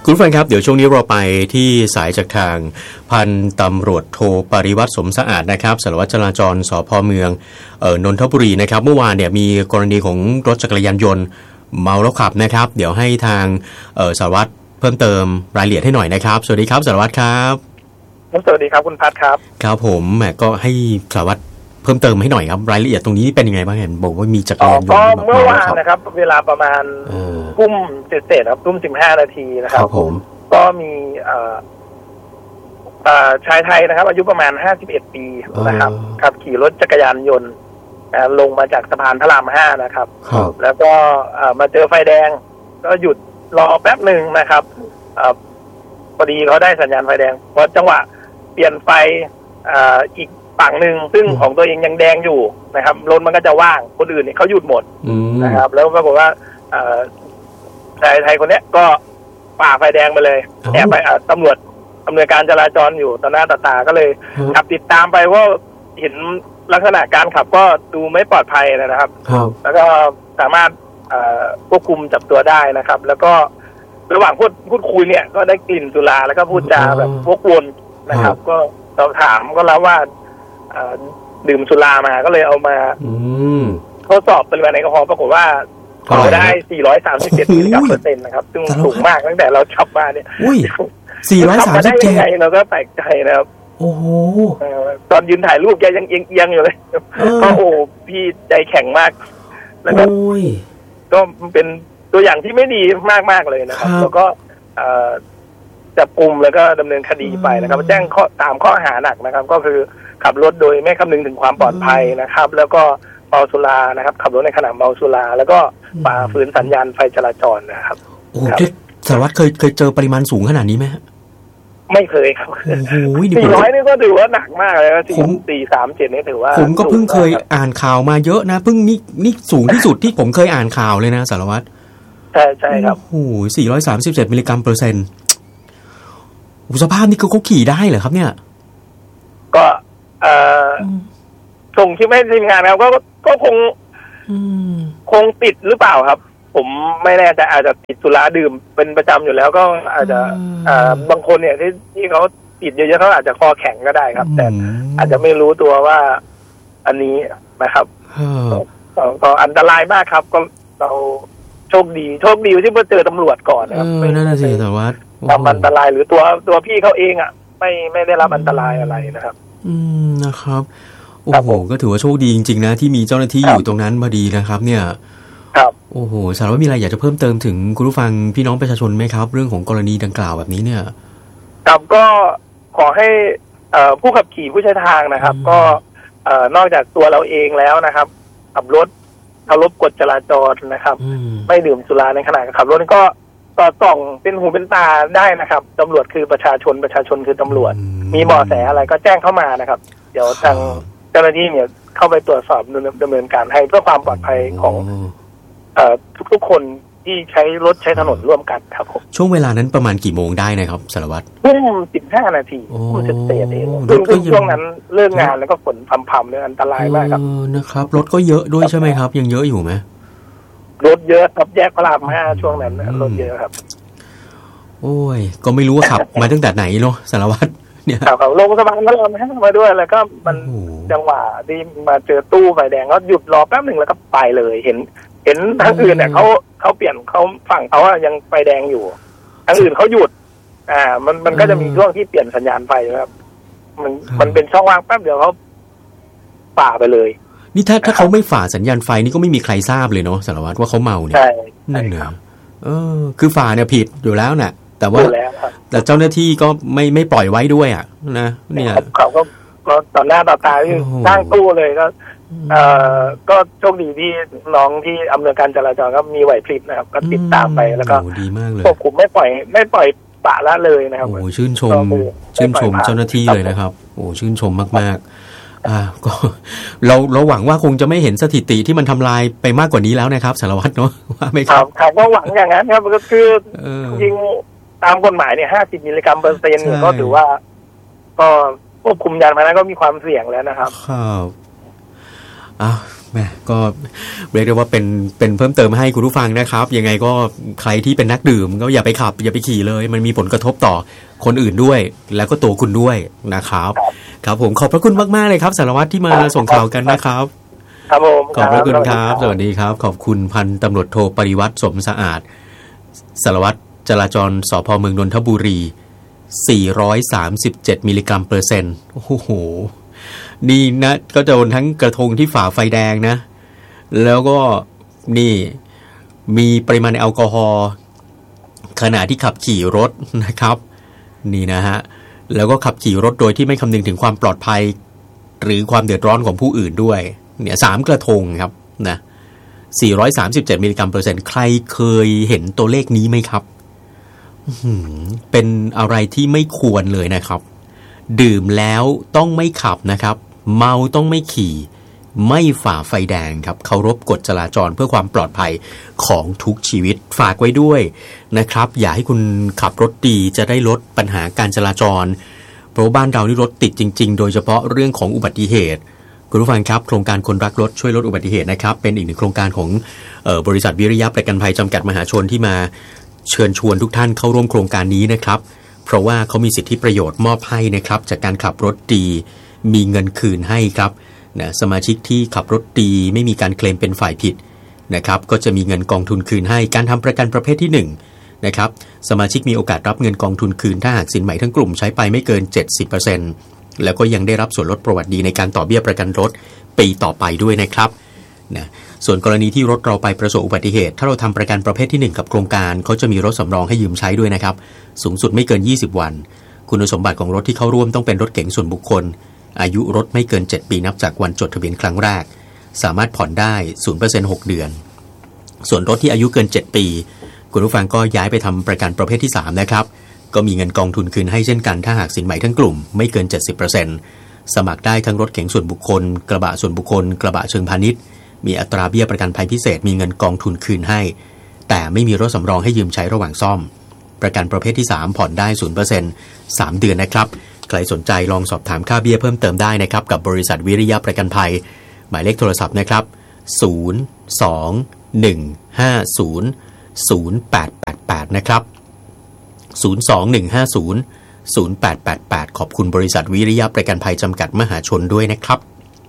คุณผู้ฟังครับเดี๋ยวช่วงนี้เราไปที่สายจากทางพันตำรวจโทปริวัติสมสะอาดนะครับสารวัตรจราจรสภ.เมืองนนทบุรีนะครับเมื่อวานเนี่ยมีกรณีของรถจักรยานยนต์เมาแล้วขับนะครับเดี๋ยวให้ทางสารวัตรเพิ่มเติมรายละเอียดให้หน่อยนะครับสวัสดีครับสารวัตรครับสวัสดีครับคุณพัฒครับครับผมแหมก็ให้สารวัตรเพิ่มเติมให้หน่อยครับรายละเอียดตรงนี้เป็นยังไงบ้างเห็นบอกว่ามีจักรยานยนต์ก็เมื่อวานนะครับเวลาประมาณทุ่มเศษครับทุ่ม15 นาทีนะครับผมก็มีชายไทยนะครับอายุประมาณ51 ปีนะครับขับขี่รถจักรยานยนต์ลงมาจากสะพานพระราม5นะครับแล้วก็มาเจอไฟแดงก็หยุดรอแป๊บหนึ่งนะครับพอดีเขาได้สัญญาณไฟแดงพอจังหวะเปลี่ยนไฟอีกฝั่งหนึ่งซึ่งของตัวเองยังแดงอยู่นะครับรถมันก็จะว่างคนอื่นเนี่ยเขาหยุดหมดนะครับแล้วปรากฏว่าชายไทยคนนี้ก็ฝ่าไฟแดงไปเลยแอบไปตำรวจอำนวยการจราจรอยู่ต่อหน้าต่อตาก็เลยขับติดตามไปว่าเห็นลักษณะการขับก็ดูไม่ปลอดภัยนะครับแล้วก็สามารถควบคุมจับตัวได้นะครับแล้วก็ระหว่างพูดคุยเนี่ยก็ได้กลิ่นสุราแล้วก็พูดจาแบบวกวนนะครับก็สอบถามก็แล้วว่าดื่มสุรามาก็เลยเอามาทดสอบปริมาณแอลกอฮอล์ปรากฏว่าเขาได้437 มิลลิกรัมเปอร์เซ็นต์นะครับซึ่งสูงมากตั้งแต่เราขับมาเนี่ย 437 เราก็แปลกใจนะครับโอ้โหตอนยืนถ่ายรูปแกยังเอียงอยู่เลยก็โอ้พี่ใจแข็งมากแล้วก็เป็นตัวอย่างที่ไม่ดีมากๆเลยนะครับแล้วก็จับกุมแล้วก็ดำเนินคดีไปนะครับแจ้ง3 ข้อหาหนักนะครับก็คือขับรถโดยไม่คำนึงถึงความปลอดภัยนะครับแล้วก็เมาสุรานะครับขับรถในขณะเมาสุราแล้วก็ฝ่าฝืนสัญญาณไฟจราจรนะครับโอ้สารวัตรเคยเจอปริมาณสูงขนาดนี้ไหมไม่เคยครับโอ้โห400นี่ก็ถือว่าหนักมากเลยนะ437นี่ถือว่าผมก็เพิ่งเคยอ่านข่าวมาเยอะนะเพิ่งนี่สูงที่สุดที่ผมเคยอ่านข่าวเลยนะสารวัตรใช่ครับโอ้โห437 มิลลิกรัมเปอร์เซ็นต์สภาพนี่เขาขี่ได้เหรอครับเนี่ยก็ส่งที่ไม่ทีมงานครับก็คงติดหรือเปล่าครับผมไม่แน่ใจอาจจะติดสุราดื่มเป็นประจำอยู่แล้วก็อาจจะบางคนเนี่ยที่เขาติดเยอะๆเขาอาจจะคอแข็งก็ได้ครับแต่อาจจะไม่รู้ตัวว่าอันนี้นะครับก็อันตรายมากครับก็เราโชคดีที่มาเจอตำรวจก่อนนะครับนั่นน่ะสิแต่ว่าทำอันตรายหรือตัวพี่เขาเองอ่ะไม่ได้รับอันตรายอะไรนะครับนะครับโอ้โหก็ถือว่าโชคดีจริงๆนะที่มีเจ้าหน้าที่อยู่ตรงนั้นพอดีนะครับเนี่ยครับโอ้โหสารวัตรมีอะไรอยากจะเพิ่มเติมถึงคุณผู้ฟังพี่น้องประชาชนไหมครับเรื่องของกรณีดังกล่าวแบบนี้เนี่ยครับก็ขอให้ผู้ขับขี่ผู้ใช้ทางนะครับก็นอกจากตัวเราเองแล้วนะครับขับรถเคารพกฎจราจรนะครับไม่ดื่มสุราในขณะขับรถก็ส่องเป็นหูเป็นตาได้นะครับตำรวจคือประชาชนคือตำรวจมีเบาะแสอะไรก็แจ้งเข้ามานะครับเดี๋ยวทางเจ้าหน้าที่เนี่ยเข้าไปตรวจสอบดำเนินการให้เพื่อความปลอดภัยของทุกคนที่ใช้รถใช้ถนนร่วมกันครับผมช่วงเวลานั้นประมาณกี่โมงได้นะครับสารวัตรทุ่ม15 นาทีเศษเองช่วงนั้นเลิกงานแล้วก็ฝนพรำๆเนี่ยอันตรายมากครับนะครับรถก็เยอะด้วยใช่ไหมครับยังเยอะอยู่ไหมรถเยอะครับแยกพระราม5ช่วงนั้นรถเยอะครับโอ้ยก็ไม่รู้ว่าขับมาตั้งแต่ไหนเนาะสารวัตรเนี่ยขับลงสะพานพระราม5มาด้วยแล้วก็มันจังหวะที่มาเจอตู้ไฟแดงก็หยุดรอแป๊บหนึ่งแล้วก็ไปเลยเห็นทางอื่นเนี่ยเขาเปลี่ยนเขาฝั่งเขายังไฟแดงอยู่ทางอื่นเขาหยุดมันก็จะมีช่วงที่เปลี่ยนสัญญาณไฟนะครับมันเป็นช่องว่างแป๊บเดียวเขาฝ่าไปเลยนี่ถ้าเขาไม่ฝ่าสัญญาณไฟนี่ก็ไม่มีใครทราบเลยเนาะสารวัตรว่าเขาเมาเนี่ยใช่นั่นเหรอคือฝ่าเนี่ยผิดอยู่แล้วน่ะแต่ว่าแต่เจ้าหน้าที่ก็ไม่ปล่อยไว้ด้วยอ่ะนะเนี่ยเขาก็ต่อหน้าต่อตาที่ตั้งตู้เลยก็โชคดีที่น้องที่อำนวยการจราจรก็มีไหวพริบนะครับก็ติดตามไปแล้วก็ดีมากเลยควบคุมไม่ปล่อยปละละเลยนะครับโอ้ชื่นชมเจ้าหน้าที่เลยนะครับโอ้ชื่นชมมากๆก็เราหวังว่าคงจะไม่เห็นสถิติที่มันทำลายไปมากกว่านี้แล้วนะครับสารวัตรเนาะว่าไม่ครับก็หวังอย่างนั้นครับก็คือจริงตามกฎหมายเนี่ย50 มิลลิกรัมเปอร์เซ็นต์ก็ถือว่าก็ควบคุมยานพาหนะก็มีความเสี่ยงแล้วนะครับครับก็เรียกได้ว่าเป็นเพิ่มเติมให้คุณผู้ฟังนะครับยังไงก็ใครที่เป็นนักดื่มก็อย่าไปขับอย่าไปขี่เลยมันมีผลกระทบต่อคนอื่นด้วยแล้วก็ตัวคุณด้วยนะครับครับผมขอบพระคุณมากๆเลยครับสารวัตรที่มาส่งข่าวกันนะครับครับผมขอบพระคุณครับสวัสดีครับขอบคุณพันตำรวจโทปริวัติสมสะอาดสารวัตรจราจรสภ.เมืองนนทบุรี437มิลลิกรัมเปอร์เซ็นต์โอ้โหนี่นะก็จะโดนทั้งกระทงที่ฝ่าไฟแดงนะแล้วก็นี่มีปริมาณแอลกอฮอล์ขณะที่ขับขี่รถนะครับนี่นะฮะแล้วก็ขับขี่รถโดยที่ไม่คำนึงถึงความปลอดภัยหรือความเดือดร้อนของผู้อื่นด้วยเนี่ย3กระทงครับนะ437มิลลิกรัมเปอร์เซ็นต์ใครเคยเห็นตัวเลขนี้ไหมครับเป็นอะไรที่ไม่ควรเลยนะครับดื่มแล้วต้องไม่ขับนะครับเมาต้องไม่ขี่ไม่ฝ่าไฟแดงครับเคารพกฎจราจรเพื่อความปลอดภัยของทุกชีวิตฝากไว้ด้วยนะครับอย่าให้คุณขับรถดีจะได้ลดปัญหาการจราจรเพราะบ้านเรานี่รถติดจริงๆโดยเฉพาะเรื่องของอุบัติเหตุคุณผู้ฟังครับโครงการคนรักรถช่วยลดอุบัติเหตุนะครับเป็นอีกหนึ่งโครงการของบริษัทวิริยะประกันภัยจำกัดมหาชนที่มาเชิญชวนทุกท่านเข้าร่วมโครงการนี้นะครับเพราะว่าเขามีสิทธิประโยชน์มอบให้นะครับจากการขับรถดีมีเงินคืนให้ครับนะสมาชิกที่ขับรถดีไม่มีการเคลมเป็นฝ่ายผิดนะครับก็จะมีเงินกองทุนคืนให้การทำประกันประเภทที่1นะครับสมาชิกมีโอกาสรับเงินกองทุนคืนถ้าหากสินใหม่ทั้งกลุ่มใช้ไปไม่เกิน 70% แล้วก็ยังได้รับส่วนลดประวัติดีในการต่อเบี้ยประกันรถปีต่อไปด้วยนะครับนะส่วนกรณีที่รถเราไปประสบอุบัติเหตุถ้าเราทำประกันประเภทที่1กับโครงการเขาจะมีรถสำรองให้ยืมใช้ด้วยนะครับสูงสุดไม่เกิน20วันคุณสมบัติของรถที่เข้าร่วมต้องเป็นรถเก๋งส่วนบุคคลอายุรถไม่เกิน7ปีนับจากวันจดทะเบียนครั้งแรกสามารถผ่อนได้ 0% 6 เดือนส่วนรถที่อายุเกิน7ปีคุณผู้ฟังก็ย้ายไปทำประกันประเภทที่3นะครับก็มีเงินกองทุนคืนให้เช่นกันถ้าหากสินใหม่ทั้งกลุ่มไม่เกิน 70% สมัครได้ทั้งรถเก๋งส่วนบุคคลกระบะส่วนบุคคลกระบะเชิงพาณิชย์มีอัตราเบี้ยประกันภัยพิเศษมีเงินกองทุนคืนให้แต่ไม่มีรถสำรองให้ยืมใช้ระหว่างซ่อมประกันประเภทที่3ผ่อนได้ 0% 3 เดือนนะครับใครสนใจลองสอบถามค่าเบี้ยเพิ่มเติมได้นะครับกับบริษัทวิริยะประกันภัยหมายเลขโทรศัพท์นะครับ021500888นะครับ021500888ขอบคุณบริษัทวิริยะประกันภัยจำกัดมหาชนด้วยนะครับ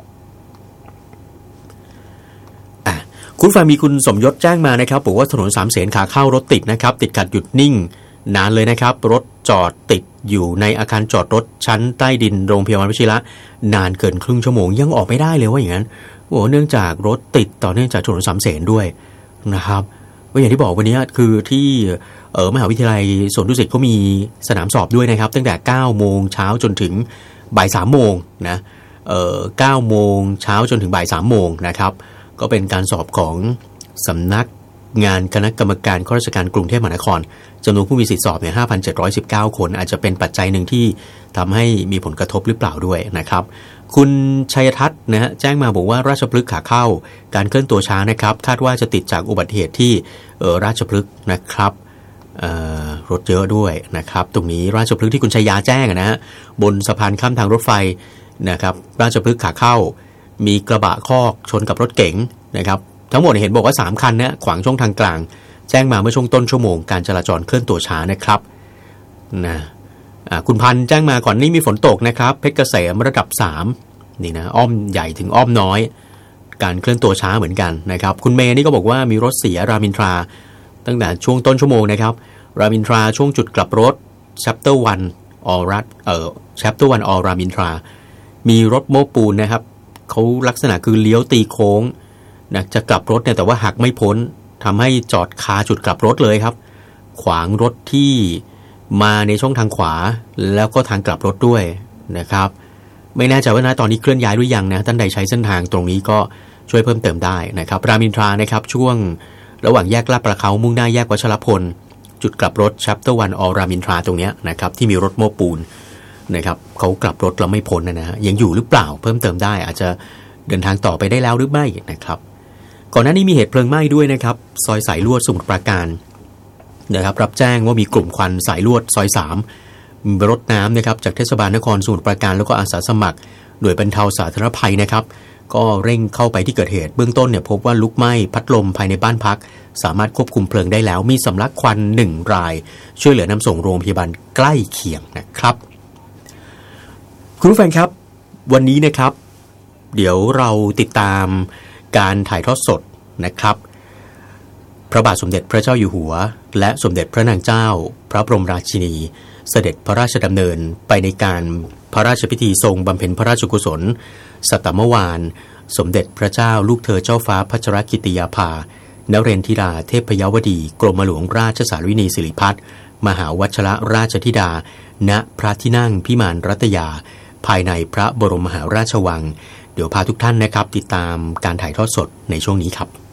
คุณฟังมีคุณสมยศแจ้งมานะครับบอกว่าถนนสามเสนขาเข้ารถติดนะครับติดขัดหยุดนิ่งนานเลยนะครับรถจอดติดอยู่ในอาคารจอดรถชั้นใต้ดินโรงพยาบาลวชิระนานเกินครึ่งชั่วโมงยังออกไม่ได้เลยว่าอย่างนั้นโอ้เนื่องจากรถติดต่อเนื่องจากถนนสามเสนด้วยนะครับว่าอย่างที่บอกวันนี้คือที่มหาวิทยาลัยสวนดุสิตก็มีสนามสอบด้วยนะครับตั้งแต่ 9 โมงเช้าจนถึงบ่าย 3 โมงนะ9 โมงเช้าจนถึงบ่าย 3 โมงนะครับก็เป็นการสอบของสำนักงานคณะกรรมการข้าราชการกรุงเทพมหานครจำนวนผู้มีสิทธิสอบเนี่ย 5,719 คนอาจจะเป็นปัจจัยหนึ่งที่ทำให้มีผลกระทบหรือเปล่าด้วยนะครับคุณชัยทัศน์นะฮะแจ้งมาบอกว่าราชพฤกษ์ขาเข้าการเคลื่อนตัวช้านะครับคาดว่าจะติดจากอุบัติเหตุที่ราชพฤกษ์นะครับรถเยอะด้วยนะครับตรงนี้ราชพฤกษ์ที่คุณชัยยาแจ้งนะฮะบนสะพานข้ามทางรถไฟนะครับราชพฤกษ์ขาเข้ามีกระบะคอกชนกับรถเก๋งนะครับทั้งหมดเห็นบอกว่า3คันนะขวางช่องทางกลางแจ้งมาเมื่อช่วงต้นชั่วโมงการจราจรเคลื่อนตัวช้านะครับนะคุณพันธ์แจ้งมาก่อนนี้มีฝนตกนะครับเพชรเกษมระดับ3นี่นะอ้อมใหญ่ถึงอ้อมน้อยการเคลื่อนตัวช้าเหมือนกันนะครับคุณเมย์นี่ก็บอกว่ามีรถเสียรามอินทราตั้งแต่ช่วงต้นชั่วโมงนะครับรามอินทราช่วงจุดกลับรถ Chapter 1 All Chapter 1 All รามอินทรามีรถโม้ปูนนะครับเขาลักษณะคือเลี้ยวตีโค้งนะจะกลับรถเนี่ยแต่ว่าหักไม่พ้นทำให้จอดคาจุดกลับรถเลยครับขวางรถที่มาในช่องทางขวาแล้วก็ทางกลับรถด้วยนะครับไม่แน่ใจว่าตอนนี้เคลื่อนย้ายหรือยังนะท่านใดใช้เส้นทางตรงนี้ก็ช่วยเพิ่มเติมได้นะครับรามอินทรานะครับช่วงระหว่างแยกลาดประเขามุ่งหน้าแยกวัชรพลจุดกลับรถ Chapter 1 All รามอินทราตรงนี้นะครับที่มีรถโม้ปูนนะครับเขากลับรถแล้วไม่พ้นนะฮะยังอยู่หรือเปล่าเพิ่มเติมได้อาจจะเดินทางต่อไปได้แล้วหรือไม่นะครับก่อนหน้านี้มีเหตุเพลิงไหม้ด้วยนะครับซอยสายลวดสมุทรปราการนะครับรับแจ้งว่ามีกลุ่มควันสายลวดซอย3มีรถน้ำนะครับจากเทศบาลนครสมุทรปราการแล้วก็อาสาสมัครหน่วยบรรเทาสาธารณภัยนะครับก็เร่งเข้าไปที่เกิดเหตุเบื้องต้นเนี่ยพบว่าลุกไหม้พัดลมภายในบ้านพักสามารถควบคุมเพลิงได้แล้วมีสำลักควัน1รายช่วยเหลือนำส่งโรงพยาบาลใกล้เคียงนะครับคุณผู้ฟังครับวันนี้นะครับเดี๋ยวเราติดตามการถ่ายทอดสดนะครับพระบาทสมเด็จพระเจ้าอยู่หัวและสมเด็จพระนางเจ้าพระบรมราชินีเสด็จพระราชดำเนินไปในการพระราชพิธีทรงบำเพ็ญพระราชกุศลสัตมวานสมเด็จพระเจ้าลูกเธอเจ้าฟ้าพัชรกิติยาภานเรนทิราเทพยวดีกรมหลวงราชสารวินีสิริพัฒน์มหาวัชรราชธิดาณพระที่นั่งพิมานรัตยาภายในพระบรมมหาราชวังเดี๋ยวพาทุกท่านนะครับติดตามการถ่ายทอดสดในช่วงนี้ครับ